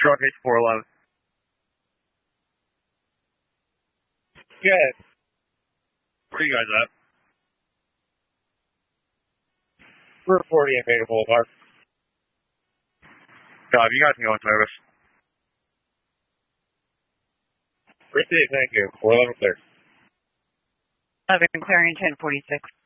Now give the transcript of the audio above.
Truck H 411. Good. Where are you guys at? We're 40 at Beta Boulevard. You guys can go in service. Received, thank you. 411 clear. 11 clearing 1046.